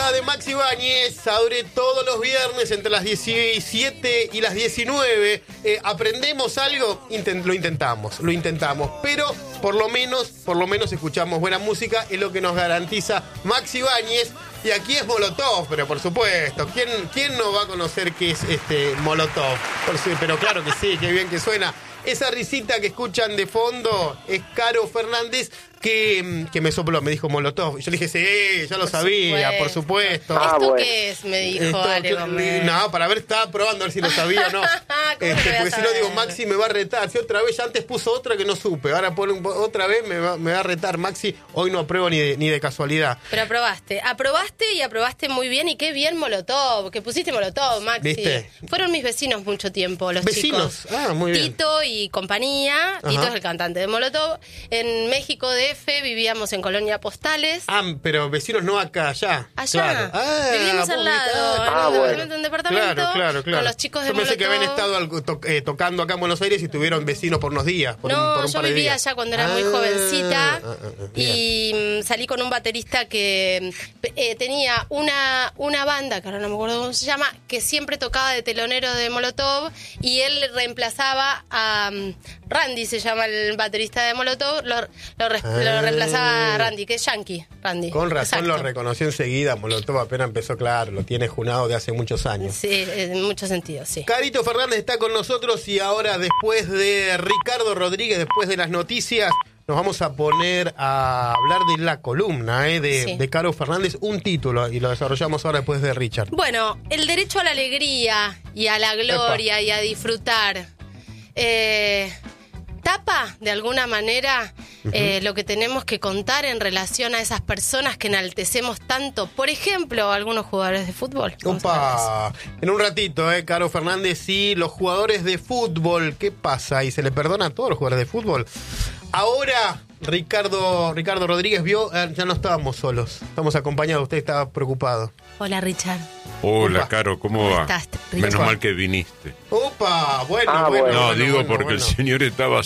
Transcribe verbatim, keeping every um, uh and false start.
Risita de Maxi Ibáñez abre todos los viernes entre las diecisiete y las diecinueve. Eh, ¿Aprendemos algo? Intent- lo intentamos, lo intentamos. Pero por lo menos, por lo menos escuchamos buena música, es lo que nos garantiza Maxi Ibáñez. Y aquí es Molotov, pero por supuesto, ¿quién, quién no va a conocer qué es este Molotov? Por su- pero claro que sí, qué bien que suena. Esa risita que escuchan de fondo es Caro Fernández, que, que me sopló, me dijo Molotov. Y yo le dije, sí, ya lo por sabía, supuesto. por supuesto. Ah, ¿Esto bueno. qué es? Me dijo Esto, Ale que- Gómez. No, para ver, estaba probando a ver si lo sabía o no. ¿Cómo Este, lo voy a porque si no, saber? digo, Maxi me va a retar. Si otra vez, ya antes puso otra que no supe. Ahora pone un- otra vez, me va, me va a retar. Maxi, hoy no apruebo ni de, ni de casualidad. Pero aprobaste, aprobaste y aprobaste muy bien. Y qué bien Molotov, que pusiste Molotov, Maxi. ¿Viste? Fueron mis vecinos mucho tiempo, los ¿Vecinos? chicos. Ah, muy bien. Tito y compañía. Ajá. Tito es el cantante de Molotov. En México D F vivíamos en Colonia Postales. Ah, pero vecinos no acá, allá. Allá. Claro. Ah, Vivíamos vos al lado, ubicás. en Ah, un bueno. departamento, un departamento. Claro, claro, claro. Con los chicos de Yo pensé Molotov. que habían estado algo to- eh, tocando acá en Buenos Aires y tuvieron vecinos por unos días. Por un, por No, un yo par de vivía días. allá cuando era muy Ah, jovencita ah, ah, ah, bien. y mm, salí con un baterista que mm, eh, tenía una, una banda, que ahora no me acuerdo cómo se llama, que siempre tocaba de telonero de Molotov y él reemplazaba a mm, Randy, se llama el baterista de Molotov, lo, lo, re- Ah. lo reemplazaba a Randy, que es Yankee, Randy. Con razón Exacto. lo reconoció enseguida. Molotov apenas empezó, claro, lo tiene junado de hace muchos años. Sí, en muchos sentidos, sí. Carito Fernández está con nosotros y ahora, después de Ricardo Rodríguez, después de las noticias, nos vamos a poner a hablar de la columna eh, de, Sí. de Caro Fernández, un título, y lo desarrollamos ahora después de Richard. Bueno, el derecho a la alegría y a la gloria y a disfrutar eh, tapa de alguna manera eh, lo que tenemos que contar en relación a esas personas que enaltecemos tanto. Por ejemplo, algunos jugadores de fútbol. Vamos a hablar de eso. Opa, en un ratito, eh, Caro Fernández y los jugadores de fútbol. ¿Qué pasa? ¿Y se le perdona a todos los jugadores de fútbol? Ahora, Ricardo, Ricardo Rodríguez vio, eh, ya no estábamos solos, estamos acompañados, usted estaba preocupado. Hola, Richard. Hola, Opa. Caro, ¿cómo ¿Cómo va? estás, Ricardo? Menos mal que viniste. Opa, bueno, Ah, bueno. bueno. No, bueno, digo bueno, porque bueno. el señor estaba